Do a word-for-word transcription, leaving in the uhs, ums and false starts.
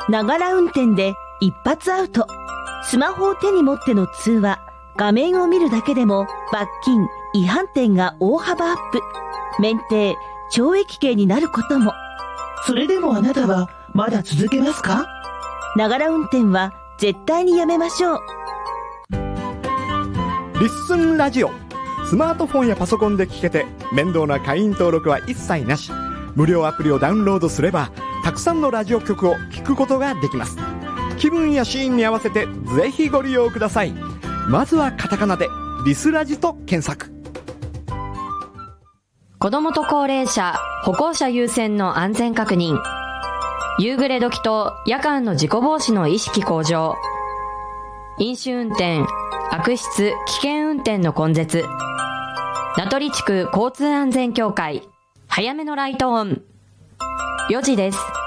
ながら運転で一発アウト。スマホを手に持っての通話、画面を見るだけでも罰金、違反点が大幅アップ。免停、懲役刑になることも。 それでもあなたはまだ続けますか？ ながら運転は絶対にやめましょう。 リッスンラジオ。スマートフォンやパソコンで聞けて面倒な会員登録は一切なし。無料アプリをダウンロードすればたくさんのラジオ局を聞くことができます。気分やシーンに合わせてぜひご利用ください。まずはカタカナでリスラジと検索。 子どもと高齢者、歩行者優先の安全確認。夕暮れ時と夜間の事故防止の意識向上。飲酒運転、悪質危険運転の根絶。名取地区交通安全協会、早めのライトオン。よじです。